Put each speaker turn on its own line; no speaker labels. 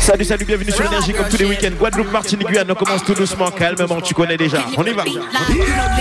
Salut, salut, bienvenue sur Énergie comme tous les week-ends. Guadeloupe, Martinique, Guyane, on commence tout doucement, calmement, tu connais déjà. On y va.